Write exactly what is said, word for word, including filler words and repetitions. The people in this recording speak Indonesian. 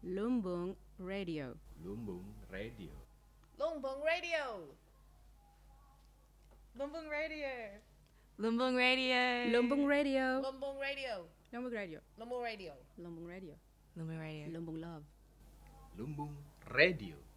Lumbung Radio. Lumbung Radio. Lumbung Radio. Lumbung Radio. Lumbung Radio. Lumbung Radio. Lumbung Radio. Lumbung Radio. Lumbung Radio. Lumbung Radio. Lumbung Radio. Lumbung Love. Lumbung Radio.